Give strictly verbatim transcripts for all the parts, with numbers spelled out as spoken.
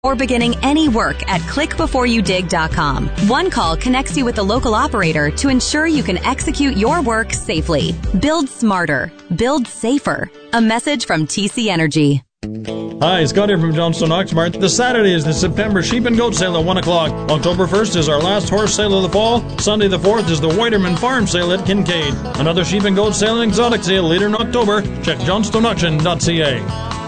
or beginning any work at click before you dig dot com. One call connects you with the local operator to ensure you can execute your work safely. Build smarter. Build safer. A message from T C Energy. Hi, Scott here from Johnstone Oxmart. This Saturday is the September Sheep and Goat Sale at one o'clock. October first is our last horse sale of the fall. Sunday the fourth is the Whiterman Farm Sale at Kincaid. Another Sheep and Goat Sale and Exotic Sale later in October. Check johnstone auction dot c a.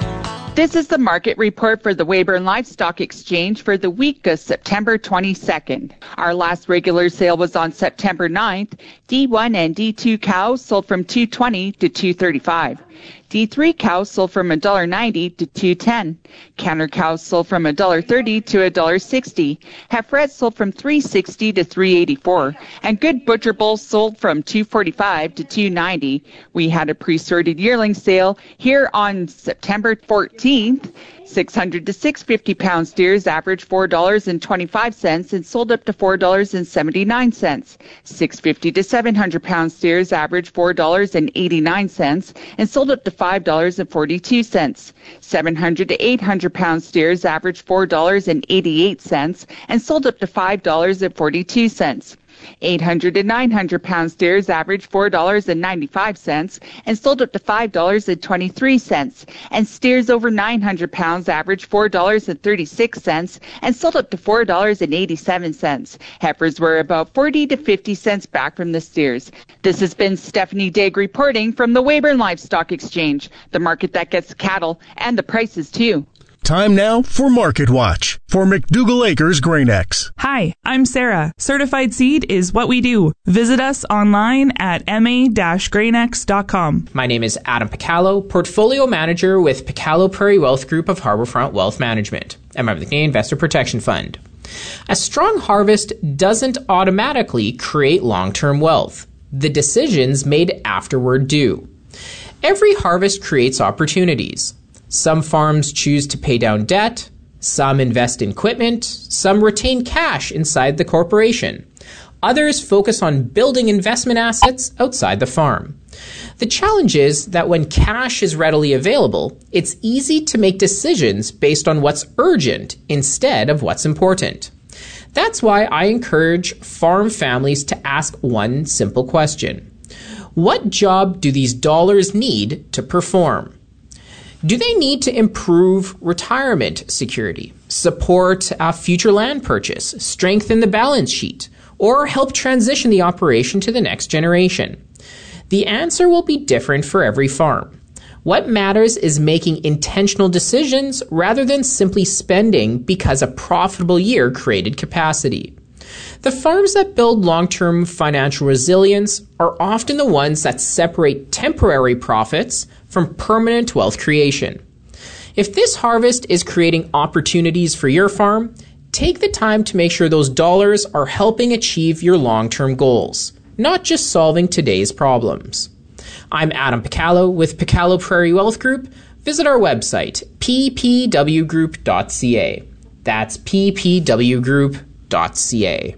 This is the market report for the Weyburn Livestock Exchange for the week of September twenty-second. Our last regular sale was on September ninth. D one and D two cows sold from two twenty to two thirty-five. D three cows sold from one dollar ninety to two ten. Counter cows sold from one dollar thirty to one dollar sixty. Heiferettes sold from three sixty to three eighty-four. And good butcher bulls sold from two forty-five to two ninety. We had a pre-sorted yearling sale here on September fourteenth. six hundred to six hundred fifty pound steers averaged four dollars and twenty-five cents and sold up to four dollars and seventy-nine cents. six hundred fifty to seven hundred pound steers averaged four dollars and eighty-nine cents and sold up to five dollars and forty-two cents. seven hundred to eight hundred pound steers averaged four dollars and eighty-eight cents and sold up to five dollars and forty-two cents. eight hundred to nine hundred pound steers averaged four dollars and ninety-five cents and sold up to five dollars and twenty-three cents. And steers over nine hundred pounds averaged four dollars and thirty-six cents and sold up to four dollars and eighty-seven cents. Heifers were about forty to fifty cents back from the steers. This has been Stephanie Digg reporting from the Weyburn Livestock Exchange, the market that gets cattle and the prices too. Time now for Market Watch for McDougall Acres Grain X. Hi, I'm Sarah. Certified seed is what we do. Visit us online at m a dash grain x dot com. My name is Adam Picallo, Portfolio Manager with Picallo Prairie Wealth Group of Harbourfront Wealth Management, a member of the Canadian Investor Protection Fund. A strong harvest doesn't automatically create long-term wealth. The decisions made afterward do. Every harvest creates opportunities. Some farms choose to pay down debt, some invest in equipment, some retain cash inside the corporation. Others focus on building investment assets outside the farm. The challenge is that when cash is readily available, it's easy to make decisions based on what's urgent instead of what's important. That's why I encourage farm families to ask one simple question. What job do these dollars need to perform? Do they need to improve retirement security, support a future land purchase, strengthen the balance sheet, or help transition the operation to the next generation? The answer will be different for every farm. What matters is making intentional decisions rather than simply spending because a profitable year created capacity. The farms that build long-term financial resilience are often the ones that separate temporary profits from permanent wealth creation. If this harvest is creating opportunities for your farm, take the time to make sure those dollars are helping achieve your long-term goals, not just solving today's problems. I'm Adam Picallo with Picallo Prairie Wealth Group. Visit our website, p p w group dot c a. That's p p w group dot c a.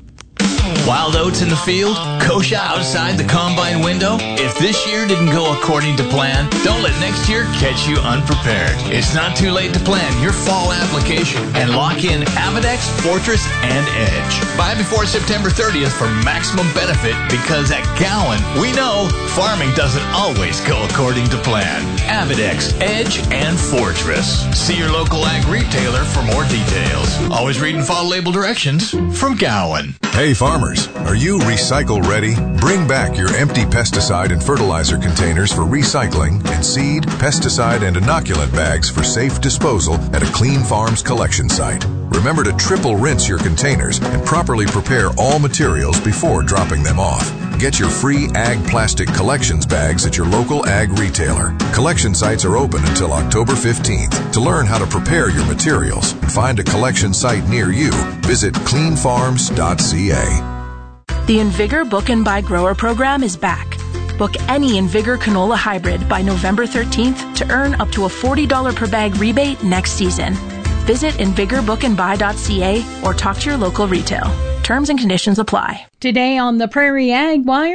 Wild oats in the field? Kosher outside the combine window? If this year didn't go according to plan, don't let next year catch you unprepared. It's not too late to plan your fall application and lock in Avidex, Fortress, and Edge. Buy before September thirtieth for maximum benefit because at Gowan, we know farming doesn't always go according to plan. Avidex, Edge, and Fortress. See your local ag retailer for more details. Always read and follow label directions from Gowan. Hey farmers, are you recycle ready? Bring back your empty pesticide and fertilizer containers for recycling and seed, pesticide, and inoculant bags for safe disposal at a Clean Farms collection site. Remember to triple rinse your containers and properly prepare all materials before dropping them off. Get your free Ag Plastic Collections bags at your local ag retailer. Collection sites are open until October fifteenth. To learn how to prepare your materials and find a collection site near you, visit clean farms dot c a. The Invigor Book and Buy Grower program is back. Book any Invigor canola hybrid by November thirteenth to earn up to a forty dollars per bag rebate next season. Visit invigor book and buy dot c a or talk to your local retail. Terms and conditions apply. Today on the Prairie Ag Wire,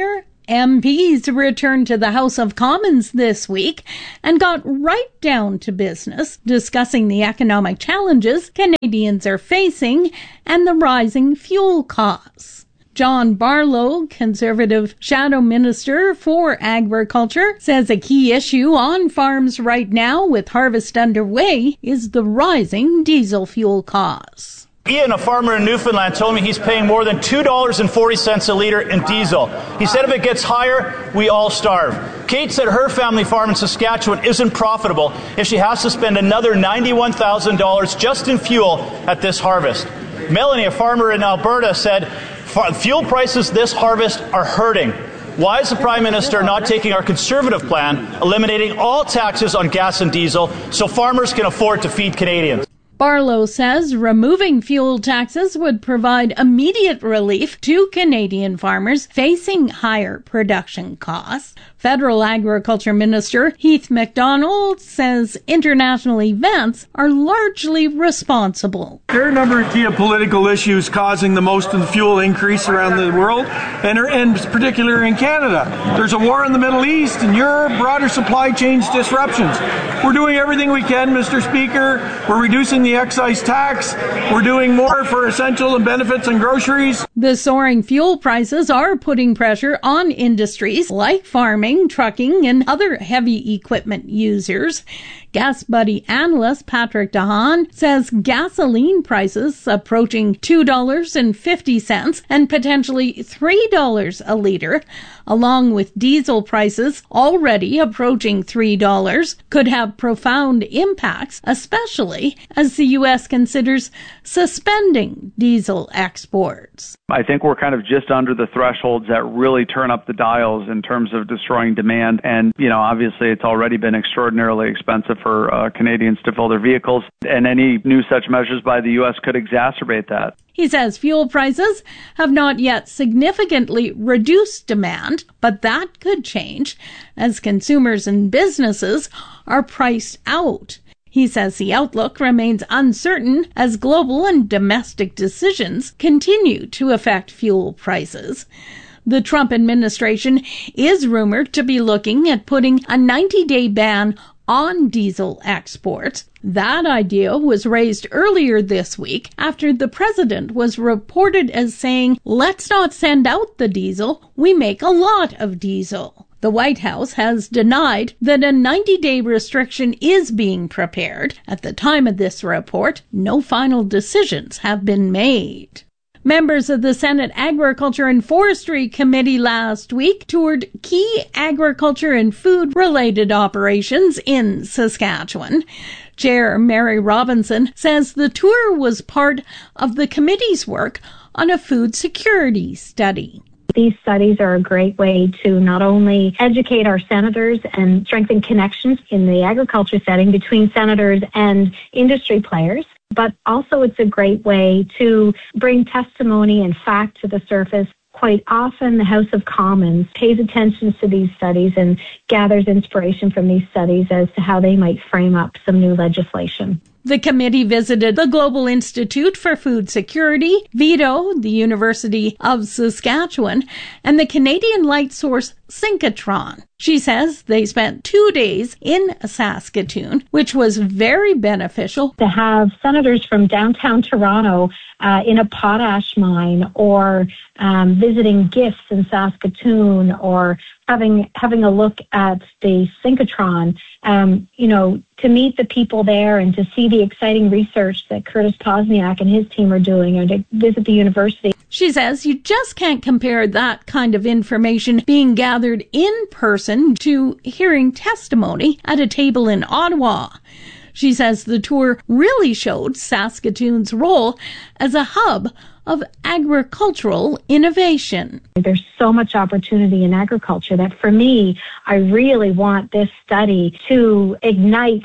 M Ps returned to the House of Commons this week and got right down to business, discussing the economic challenges Canadians are facing and the rising fuel costs. John Barlow, Conservative Shadow Minister for Agriculture, says a key issue on farms right now with harvest underway is the rising diesel fuel costs. Ian, a farmer in Newfoundland, told me he's paying more than two dollars and forty cents a litre in diesel. He said if it gets higher, we all starve. Kate said her family farm in Saskatchewan isn't profitable if she has to spend another ninety-one thousand dollars just in fuel at this harvest. Melanie, a farmer in Alberta, said fuel prices this harvest are hurting. Why is the Prime Minister not taking our Conservative plan, eliminating all taxes on gas and diesel so farmers can afford to feed Canadians? Barlow says removing fuel taxes would provide immediate relief to Canadian farmers facing higher production costs. Federal Agriculture Minister Heath MacDonald says international events are largely responsible. There are a number of geopolitical issues causing the most of the fuel increase around the world, and in particular in Canada. There's a war in the Middle East and Europe, broader supply chains disruptions. We're doing everything we can, Mister Speaker. We're reducing the excise tax. We're doing more for essential and benefits and groceries. The soaring fuel prices are putting pressure on industries like farming, trucking, and other heavy equipment users. Gas Buddy analyst Patrick DeHaan says gasoline prices approaching two dollars and fifty cents and potentially three dollars a litre, along with diesel prices already approaching three dollars, could have profound impacts, especially as the U S considers suspending diesel exports. I think we're kind of just under the thresholds that really turn up the dials in terms of destroying demand. And, you know, obviously it's already been extraordinarily expensive for uh, Canadians to fill their vehicles. And any new such measures by the U S could exacerbate that. He says fuel prices have not yet significantly reduced demand, but that could change as consumers and businesses are priced out. He says the outlook remains uncertain as global and domestic decisions continue to affect fuel prices. The Trump administration is rumored to be looking at putting a ninety-day ban on diesel exports. That idea was raised earlier this week after the president was reported as saying, "Let's not send out the diesel. We make a lot of diesel." The White House has denied that a ninety-day restriction is being prepared. At the time of this report, no final decisions have been made. Members of the Senate Agriculture and Forestry Committee last week toured key agriculture and food-related operations in Saskatchewan. Chair Mary Robinson says the tour was part of the committee's work on a food security study. These studies are a great way to not only educate our senators and strengthen connections in the agriculture setting between senators and industry players, but also it's a great way to bring testimony and fact to the surface. Quite often, the House of Commons pays attention to these studies and gathers inspiration from these studies as to how they might frame up some new legislation. The committee visited the Global Institute for Food Security, VITO, the University of Saskatchewan, and the Canadian light source Synchrotron. She says they spent two days in Saskatoon, which was very beneficial. To have senators from downtown Toronto uh, in a potash mine, or um, visiting gifts in Saskatoon, or having having a look at the synchrotron, um, you know, to meet the people there and to see the exciting research that Curtis Posniak and his team are doing, and to visit the university. She says you just can't compare that kind of information being gathered in person to hearing testimony at a table in Ottawa. She says the tour really showed Saskatoon's role as a hub of agricultural innovation. There's so much opportunity in agriculture that for me, I really want this study to ignite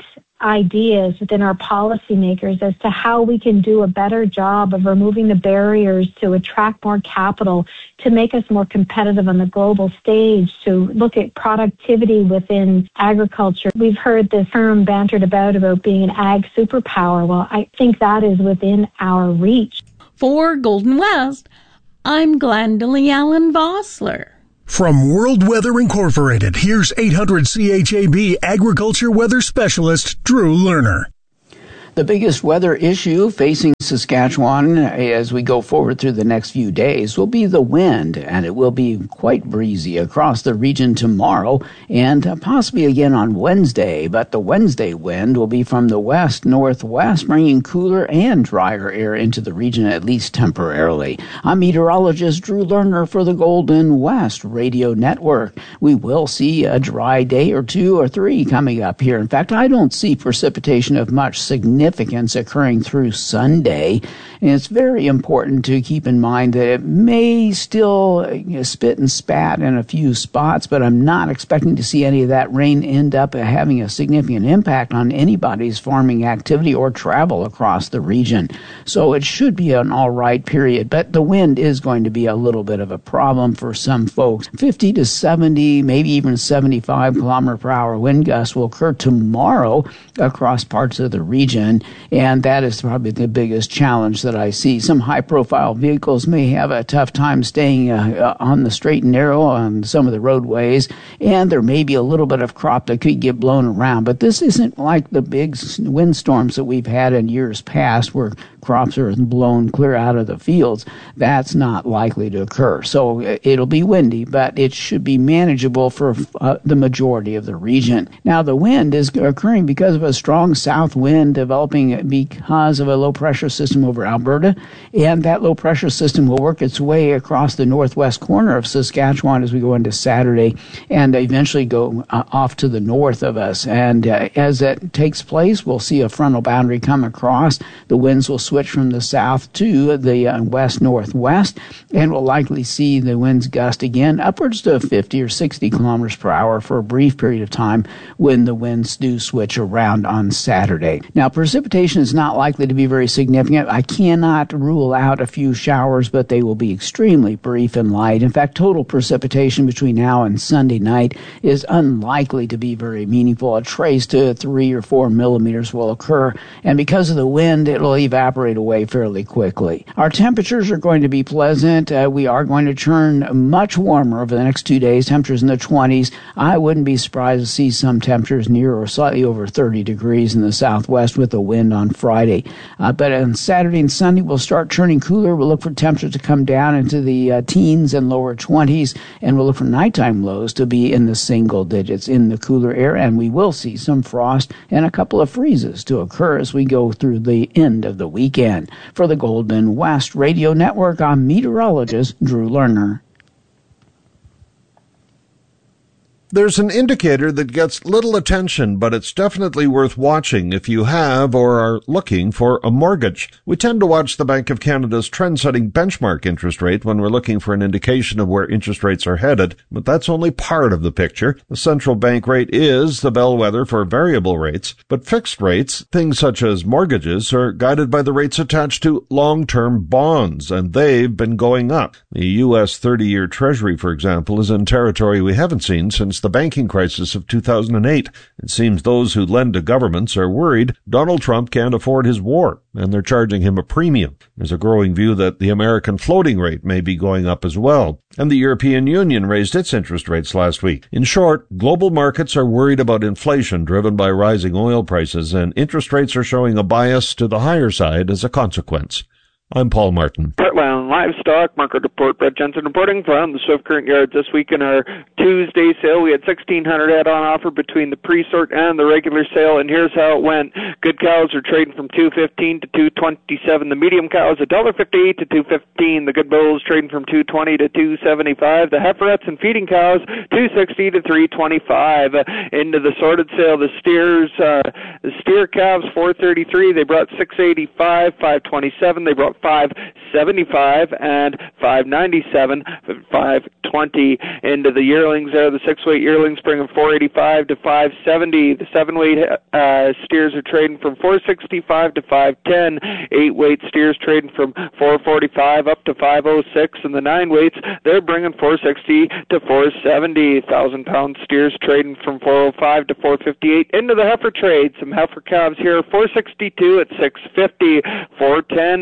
ideas within our policymakers as to how we can do a better job of removing the barriers to attract more capital, to make us more competitive on the global stage, to look at productivity within agriculture. We've heard the term bantered about about being an ag superpower. Well, I think that is within our reach. For Golden West, I'm Glendalee Allen Vossler. From World Weather Incorporated, here's eight hundred C H A B agriculture weather specialist Drew Lerner. The biggest weather issue facing Saskatchewan as we go forward through the next few days will be the wind, and it will be quite breezy across the region tomorrow and possibly again on Wednesday. But the Wednesday wind will be from the west-northwest, bringing cooler and drier air into the region, at least temporarily. I'm meteorologist Drew Lerner for the Golden West Radio Network. We will see a dry day or two or three coming up here. In fact, I don't see precipitation of much significance significance occurring through Sunday. And it's very important to keep in mind that it may still you know, spit and spat in a few spots, but I'm not expecting to see any of that rain end up having a significant impact on anybody's farming activity or travel across the region. So it should be an all right period, but the wind is going to be a little bit of a problem for some folks. fifty to seventy, maybe even seventy-five kilometer per hour wind gusts will occur tomorrow across parts of the region. And that is probably the biggest challenge that I see. Some high-profile vehicles may have a tough time staying uh, on the straight and narrow on some of the roadways, and there may be a little bit of crop that could get blown around. But this isn't like the big windstorms that we've had in years past where crops are blown clear out of the fields. That's not likely to occur. So it'll be windy, but it should be manageable for uh, the majority of the region. Now, the wind is occurring because of a strong south wind developing because of a low-pressure system over Alberta, and that low-pressure system will work its way across the northwest corner of Saskatchewan as we go into Saturday and eventually go uh, off to the north of us. And uh, as that takes place, we'll see a frontal boundary come across. The winds will switch from the south to the uh, west-northwest, and we'll likely see the winds gust again upwards to fifty or sixty kilometers per hour for a brief period of time when the winds do switch around on Saturday. Now, precipitation is not likely to be very significant. I cannot rule out a few showers, but they will be extremely brief and light. In fact, total precipitation between now and Sunday night is unlikely to be very meaningful. A trace to three or four millimeters will occur, and because of the wind, it'll evaporate away fairly quickly. Our temperatures are going to be pleasant. Uh, we are going to turn much warmer over the next two days, temperatures in the twenties. I wouldn't be surprised to see some temperatures near or slightly over thirty degrees in the southwest with the wind on Friday. Uh, but on Saturday and Sunday, we'll start turning cooler. We'll look for temperatures to come down into the uh, teens and lower twenties, and we'll look for nighttime lows to be in the single digits in the cooler air, and we will see some frost and a couple of freezes to occur as we go through the end of the weekend. For the Golden West Radio Network, I'm meteorologist Drew Lerner. There's an indicator that gets little attention, but it's definitely worth watching if you have or are looking for a mortgage. We tend to watch the Bank of Canada's trend-setting benchmark interest rate when we're looking for an indication of where interest rates are headed, but that's only part of the picture. The central bank rate is the bellwether for variable rates, but fixed rates, things such as mortgages, are guided by the rates attached to long-term bonds, and they've been going up. The U S thirty-year Treasury, for example, is in territory we haven't seen since the banking crisis of two thousand eight. It seems those who lend to governments are worried Donald Trump can't afford his war, and they're charging him a premium. There's a growing view that the American floating rate may be going up as well, and the European Union raised its interest rates last week. In short, global markets are worried about inflation driven by rising oil prices, and interest rates are showing a bias to the higher side as a consequence. I'm Paul Martin. Portland Livestock Market Report. Brett Jensen reporting from the Swift Current Yards. This week in our Tuesday sale, we had sixteen hundred head on offer between the pre-sort and the regular sale, and here's how it went. Good cows are trading from two fifteen to two twenty-seven. The medium cows one dollar fifty-eight to two fifteen. The good bulls trading from two twenty to two seventy-five. The heiferettes and feeding cows two sixty to three twenty-five. Uh, into the sorted sale, the steers, uh, the steer calves four thirty-three. They brought six eighty-five, five twenty-seven. They brought five seventy-five and five ninety-seven, five twenty. Into the yearlings there, the six-weight yearlings bringing four eighty-five to five seventy. The seven-weight uh, steers are trading from four sixty-five to five ten. Eight-weight steers trading from four forty-five up to five oh six, and the nine-weights, they're bringing four sixty to four seventy. Thousand-pound steers trading from four oh five to four fifty-eight. Into the heifer trade, some heifer calves here, four sixty-two at six fifty, four ten at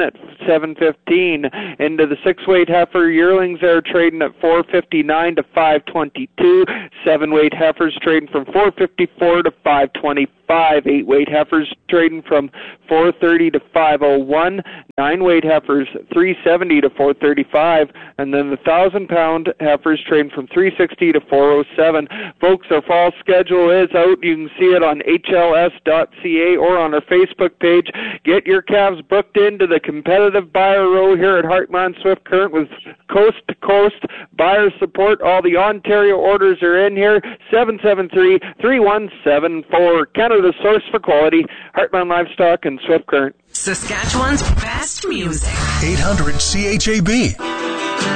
seven fifteen. Into the six-weight heifer yearlings, they're trading at four fifty-nine to five twenty-two. Seven-weight heifers trading from four fifty-four to five twenty-five. Eight-weight heifers trading from four thirty to five oh one. Nine-weight heifers three seventy to four thirty-five, and then the thousand-pound heifers trading from three sixty to four oh seven. Folks, our fall schedule is out. You can see it on H L S dot C A or on our Facebook page. Get your calves booked into the competitive buyer row here at Heartland Swift Current with coast-to-coast buyer support. All the Ontario orders are in here. seven seven three, three one seven four. Canada's source for quality. Heartland Livestock and Swift Current. Saskatchewan's best music. eight hundred C H A B.